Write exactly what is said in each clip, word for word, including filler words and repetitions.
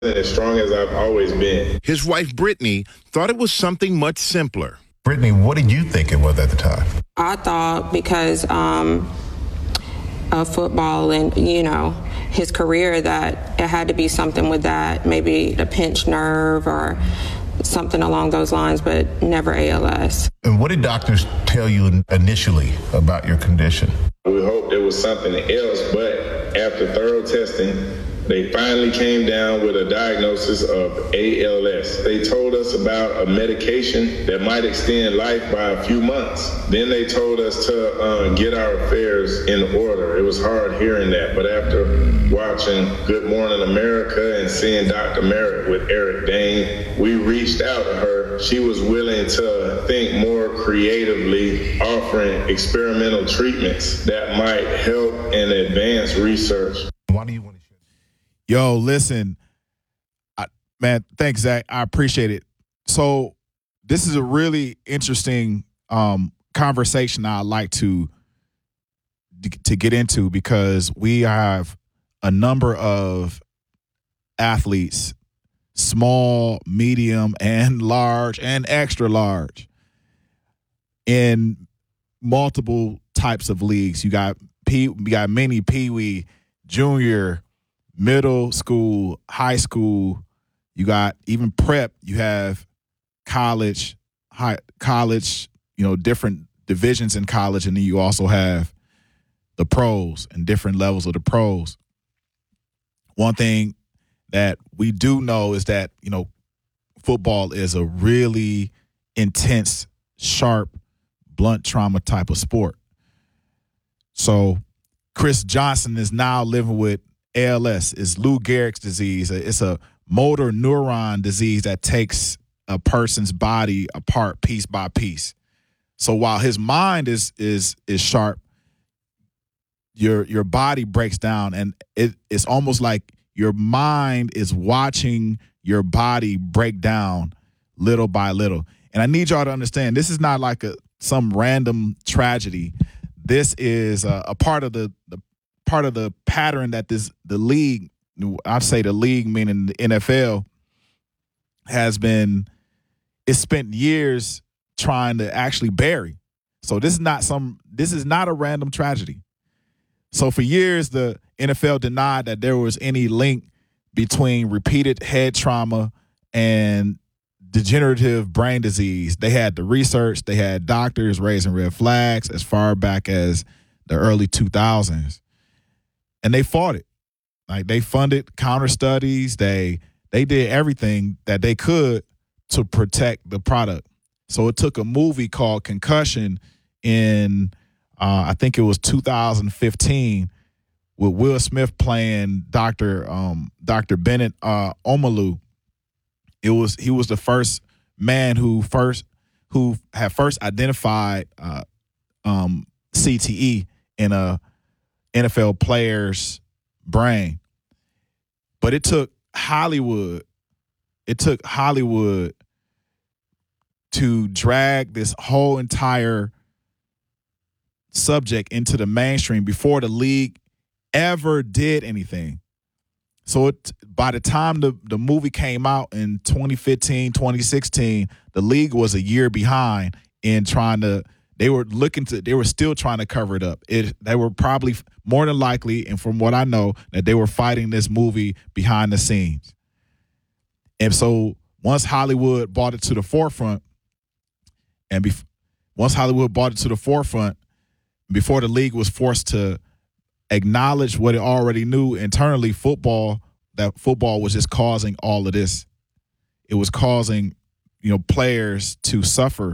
as strong as I've always been. His wife, Brittany, thought it was something much simpler. Brittany, what did you think it was at the time? I thought because um, of football and, you know, his career that it had to be something with that, maybe a pinched nerve or something along those lines, but never A L S. And what did doctors tell you initially about your condition? We hoped it was something else, but after thorough testing, they finally came down with a diagnosis of A L S. They told us about a medication that might extend life by a few months. Then they told us to uh, get our affairs in order. It was hard hearing that, but after watching Good Morning America and seeing Doctor Merritt with Eric Dane, we reached out to her. She was willing to think more creatively, offering experimental treatments that might help and advance research. Why do you want to share? Yo, listen, I, man, thanks, Zach. I appreciate it. So this is a really interesting um, conversation I'd like to to get into because we have a number of athletes, small, medium, and large, and extra large, in multiple types of leagues. You got P, you got many Pee-wee, junior, middle school, high school. You got even prep. You have college, high college. You know, different divisions in college, and then you also have the pros and different levels of the pros. One thing that we do know is that, you know, football is a really intense, sharp, blunt trauma type of sport. So Chris Johnson is now living with A L S. It's Lou Gehrig's disease. It's a motor neuron disease that takes a person's body apart piece by piece. So while his mind is is is sharp, your your body breaks down, and it, it's almost like your mind is watching your body break down little by little. And I need y'all to understand, this is not like a some random tragedy. This is a, a part of the, the part of the pattern that this the league, I'd say the league meaning the N F L, has been, it's spent years trying to actually bury. So this is not some this is not a random tragedy. So for years, the N F L denied that there was any link between repeated head trauma and degenerative brain disease. They had the research. They had doctors raising red flags as far back as the early two thousands. And they fought it. Like, they funded counter studies. They they did everything that they could to protect the product. So it took a movie called Concussion in Uh, I think it was two thousand fifteen with Will Smith playing Doctor Um, Doctor Bennett uh, Omalu. It was he was the first man who first who had first identified uh, um, C T E in a N F L player's brain. But it took Hollywood. It took Hollywood to drag this whole entire subject into the mainstream before the league ever did anything. So it, by the time the, the movie came out in twenty fifteen, twenty sixteen, the league was a year behind in trying to, they were looking to, they were still trying to cover it up. It, they were probably more than likely, and from what I know, that they were fighting this movie behind the scenes. And so once Hollywood brought it to the forefront, and bef- once Hollywood brought it to the forefront, before the league was forced to acknowledge what it already knew internally, football, that football was just causing all of this. It was causing, you know, players to suffer,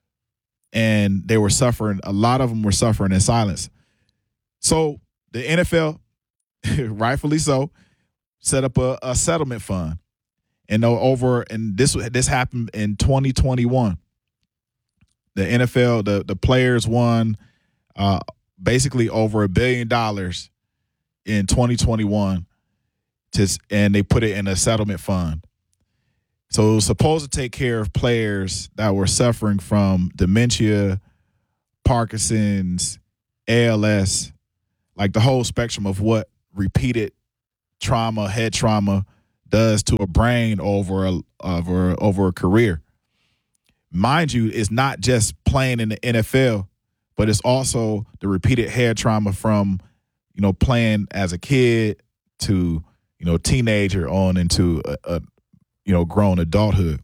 and they were suffering. A lot of them were suffering in silence. So the N F L, rightfully so, set up a, a settlement fund. And over, and this this happened in twenty twenty-one. The N F L, the, the players won Uh, basically over a billion dollars in twenty twenty-one, to, and they put it in a settlement fund. So it was supposed to take care of players that were suffering from dementia, Parkinson's, A L S, like the whole spectrum of what repeated trauma, head trauma does to a brain over a over over a career. Mind you, it's not just playing in the N F L, but it's also the repeated head trauma from, you know, playing as a kid to, you know, teenager on into a, a you know, grown adulthood.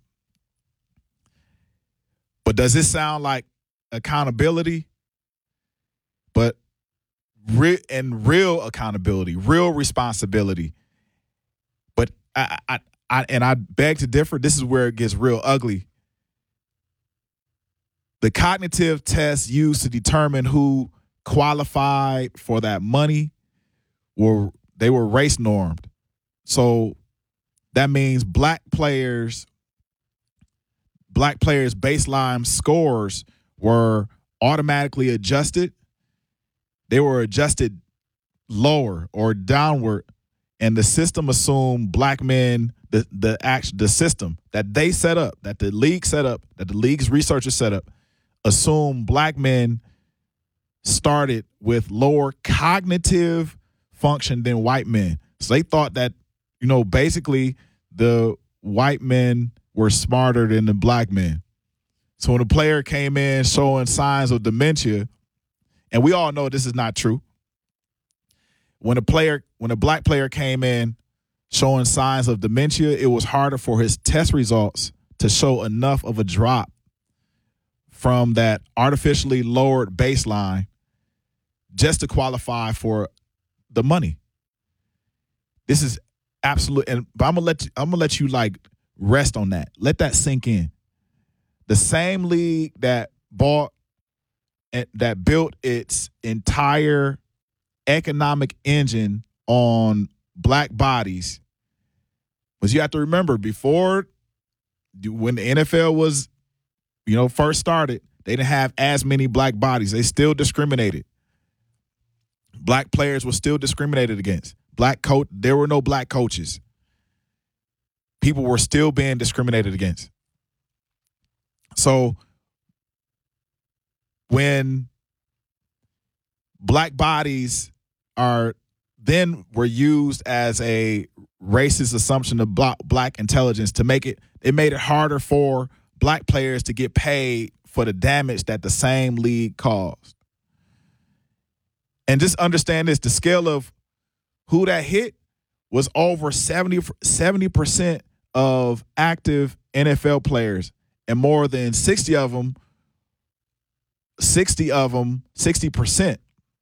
But does this sound like accountability? But re- and real accountability, real responsibility. But I, I, I, and I beg to differ. This is where it gets real ugly. The cognitive tests used to determine who qualified for that money were they were race normed. So that means black players, black players' baseline scores were automatically adjusted. They were adjusted lower or downward, and the system assumed black men, the the act, the system that they set up, that the league set up, that the league's researchers set up, assumed black men started with lower cognitive function than white men. So they thought that, you know, basically the white men were smarter than the black men. So when a player came in showing signs of dementia, and we all know this is not true. When a player, when a black player came in showing signs of dementia, it was harder for his test results to show enough of a drop from that artificially lowered baseline just to qualify for the money. This is absolute, and but I'm gonna let you, I'm gonna let you like rest on that. Let that sink in. The same league that bought and that built its entire economic engine on black bodies, was, you have to remember, before, when the N F L was, you know, first started, they didn't have as many black bodies. They still discriminated. Black players were still discriminated against. Black coach, there were no black coaches. People were still being discriminated against. So when black bodies are then were used as a racist assumption of black, black intelligence to make it, it made it harder for black players to get paid for the damage that the same league caused. And just understand this, the scale of who that hit was over seventy percent of active N F L players, and more than sixty of them, sixty of them, sixty percent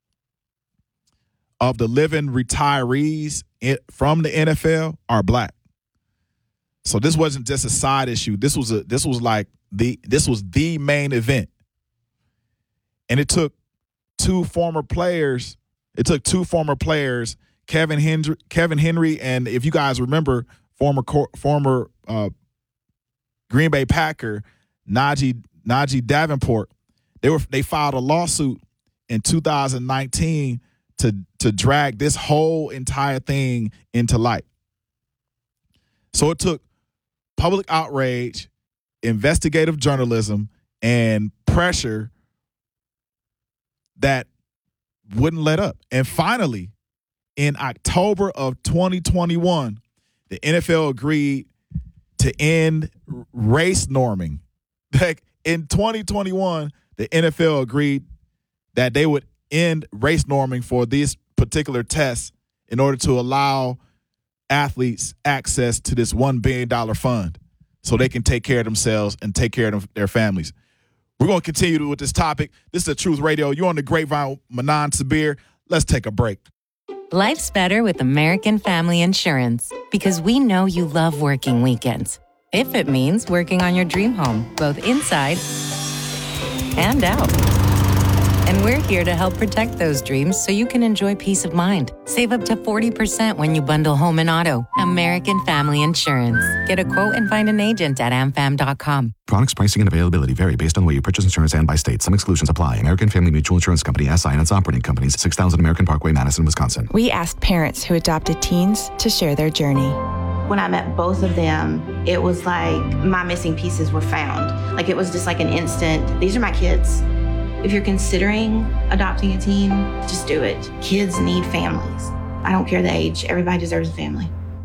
of the living retirees from the N F L are black. So this wasn't just a side issue. This was a this was like the this was the main event. And it took two former players, it took two former players, Kevin Henry, Kevin Henry, and if you guys remember, former former uh, Green Bay Packer Najee Najee Davenport, they were they filed a lawsuit in two thousand nineteen to to drag this whole entire thing into light. So it took public outrage, investigative journalism, and pressure that wouldn't let up. And finally, in October of twenty twenty-one, the N F L agreed to end race norming. Like in twenty twenty-one, the N F L agreed that they would end race norming for these particular tests in order to allow athletes access to this one billion dollars fund so they can take care of themselves and take care of their families. We're going to continue with this topic. This is The Truth Radio. You're on the Grapevine with Manan Sabir. Let's take a break. Life's better with American Family Insurance because we know you love working weekends. If it means working on your dream home, both inside and out. And we're here to help protect those dreams so you can enjoy peace of mind. Save up to forty percent when you bundle home and auto. American Family Insurance. Get a quote and find an agent at a m fam dot com. Products, pricing, and availability vary based on the way you purchase insurance and by state. Some exclusions apply. American Family Mutual Insurance Company, S I and its operating companies, six thousand American Parkway, Madison, Wisconsin. We asked parents who adopted teens to share their journey. When I met both of them, it was like my missing pieces were found. Like it was just like an instant, these are my kids. If you're considering adopting a teen, just do it. Kids need families. I don't care the age. Everybody deserves a family.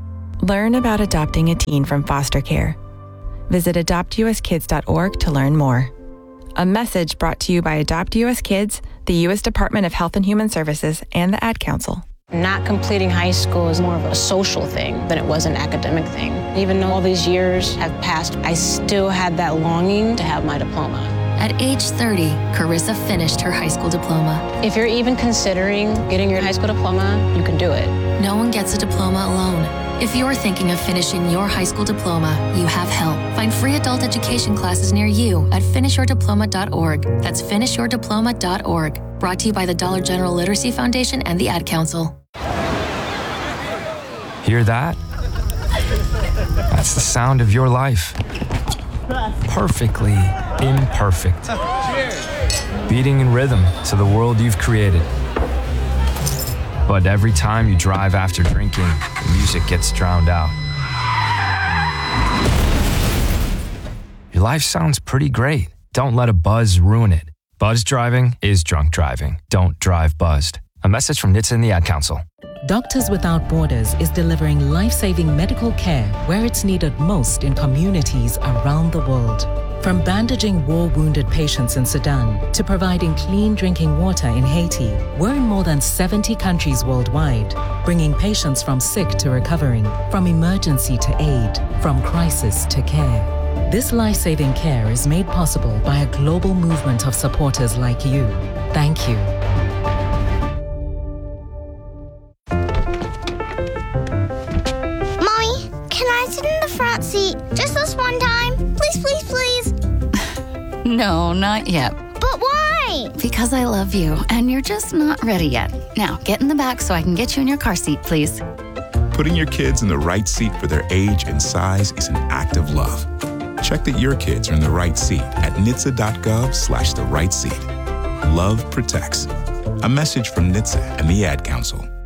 Learn about adopting a teen from foster care. Visit adopt u s kids dot org to learn more. A message brought to you by Adopt U S Kids, the U S Department of Health and Human Services, and the Ad Council. Not completing high school is more of a social thing than it was an academic thing. Even though all these years have passed, I still had that longing to have my diploma. At age thirty, Carissa finished her high school diploma. If you're even considering getting your high school diploma, you can do it. No one gets a diploma alone. If you're thinking of finishing your high school diploma, you have help. Find free adult education classes near you at finish your diploma dot org. That's finish your diploma dot org. Brought to you by the Dollar General Literacy Foundation and the Ad Council. Hear that? That's the sound of your life. Perfectly imperfect. Beating in rhythm to the world you've created. But every time you drive after drinking, the music gets drowned out. Your life sounds pretty great. Don't let a buzz ruin it. Buzz driving is drunk driving. Don't drive buzzed. A message from N H T S A and the Ad Council. Doctors Without Borders is delivering life-saving medical care where it's needed most in communities around the world. From bandaging war-wounded patients in Sudan to providing clean drinking water in Haiti, we're in more than seventy countries worldwide, bringing patients from sick to recovering, from emergency to aid, from crisis to care. This life-saving care is made possible by a global movement of supporters like you. Thank you. Mommy, can I sit in the front seat just this one time? Please, please, please. No, not yet. But why? Because I love you, and you're just not ready yet. Now, get in the back so I can get you in your car seat, please. Putting your kids in the right seat for their age and size is an act of love. Check that your kids are in the right seat at N H T S A dot gov slash the right seat. Love protects. A message from N H T S A and the Ad Council.